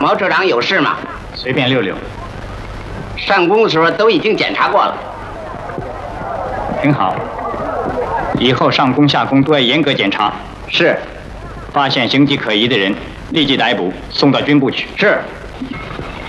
毛处长有事吗？ 随便溜溜。 上工的时候都已经检查过了。 挺好。以后上工下工都要严格检查。 是。 发现形迹可疑的人，立即逮捕，送到军部去。 是。